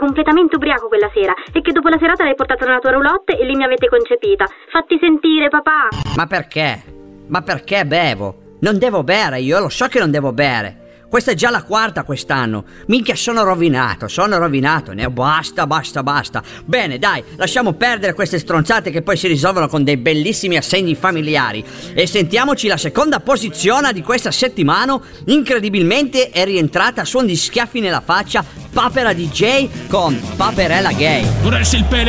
completamente ubriaco quella sera e che dopo la serata l'hai portato nella tua roulotte e lì mi avete concepita. Fatti sentire, papà. Ma perché? Ma perché bevo? Non devo bere, io lo so che non devo bere. Questa è già la quarta quest'anno. Minchia, sono rovinato. Ne basta. Bene, dai, lasciamo perdere queste stronzate che poi si risolvono con dei bellissimi assegni familiari. E sentiamoci la seconda posizione di questa settimana. Incredibilmente è rientrata a suon di schiaffi nella faccia Papera DJ con Paperella Gay.